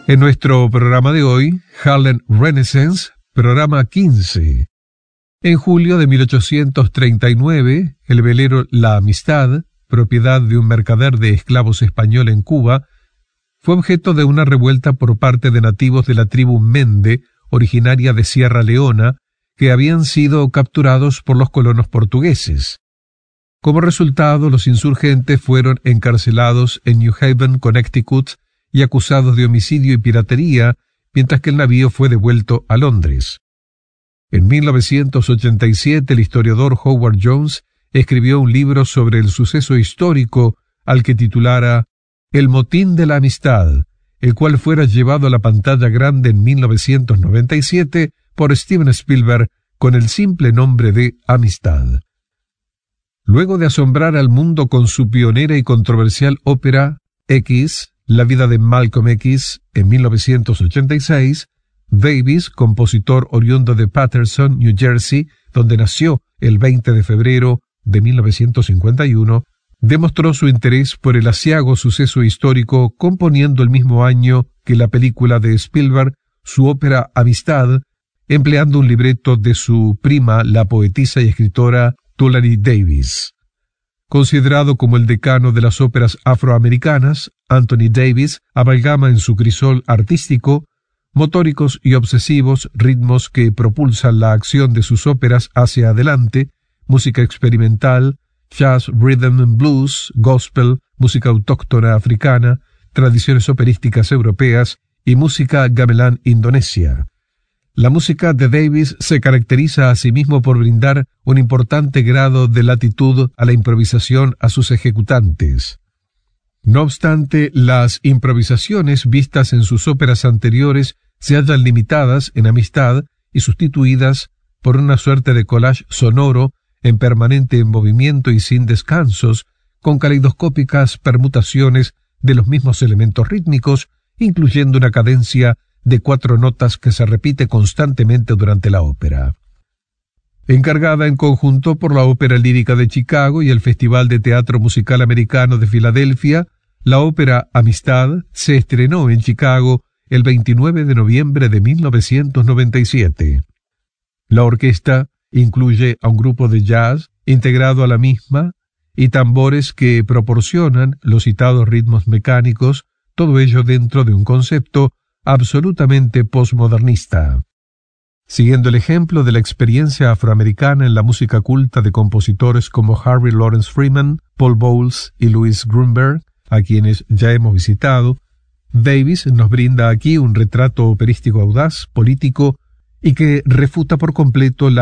En nuestro programa de hoy, Harlem Renaissance, programa 15. En julio de 1839, el velero La Amistad, propiedad de un mercader de esclavos español en Cuba, fue objeto de una revuelta por parte de nativos de la tribu Mende, originaria de Sierra Leona, que habían sido capturados por los colonos portugueses. Como resultado, los insurgentes fueron encarcelados en New Haven, Connecticut, y acusados de homicidio y piratería, mientras que el navío fue devuelto a Londres. En 1987, el historiador Howard Jones escribió un libro sobre el suceso histórico al que titulara El motín de la amistad, el cual fuera llevado a la pantalla grande en 1997 por Steven Spielberg con el simple nombre de Amistad. Luego de asombrar al mundo con su pionera y controversial ópera X, La vida de Malcolm X, en 1986, Davis, compositor oriundo de Paterson, New Jersey, donde nació el 20 de febrero de 1951, demostró su interés por el aciago suceso histórico componiendo el mismo año que la película de Spielberg su ópera Amistad, empleando un libreto de su prima, la poetisa y escritora Tulare Davis. Considerado como el decano de las óperas afroamericanas, Anthony Davis amalgama en su crisol artístico motóricos y obsesivos ritmos que propulsan la acción de sus óperas hacia adelante, música experimental, jazz, rhythm and blues, gospel, música autóctona africana, tradiciones operísticas europeas y música gamelán indonesia. La música de Davis se caracteriza a sí mismo por brindar un importante grado de latitud a la improvisación a sus ejecutantes. No obstante, las improvisaciones vistas en sus óperas anteriores se hallan limitadas en Amistad y sustituidas por una suerte de collage sonoro en permanente movimiento y sin descansos, con caleidoscópicas permutaciones de los mismos elementos rítmicos, incluyendo una cadencia de 4 notas que se repite constantemente durante la ópera. Encargada en conjunto por la Ópera Lírica de Chicago y el Festival de Teatro Musical Americano de Filadelfia, la ópera Amistad se estrenó en Chicago el 29 de noviembre de 1997. La orquesta incluye a un grupo de jazz integrado a la misma y tambores que proporcionan los citados ritmos mecánicos, todo ello dentro de un concepto absolutamente postmodernista. Siguiendo el ejemplo de la experiencia afroamericana en la música culta de compositores como Harry Lawrence Freeman, Paul Bowles y Louis Grunberg, a quienes ya hemos visitado, Davis nos brinda aquí un retrato operístico audaz, político, y que refuta por completo la